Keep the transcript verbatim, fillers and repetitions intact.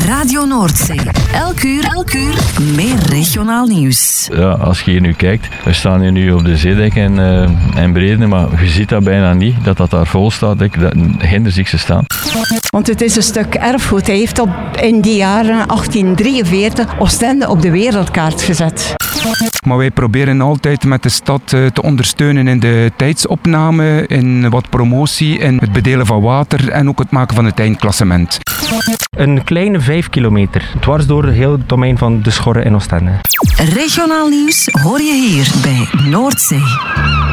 Radio Noordzee. Elk uur, elk uur meer regionaal nieuws. Ja, als je hier nu kijkt, we staan hier nu op de Zeedijk en, uh, en Brede, maar je ziet dat bijna niet, dat dat daar vol staat. Dat hindert zich te staan. Want het is een stuk erfgoed. Hij heeft op, in die jaren achttien drieënveertig Oostende op de wereldkaart gezet. Maar wij proberen altijd met de stad te ondersteunen in de tijdsopname, in wat promotie, in het bedelen van water en ook het maken van het eindklassement. Een kleine vijf kilometer, dwars door heel het domein van de Schorre in Oostende. Regionaal nieuws hoor je hier bij Noordzee.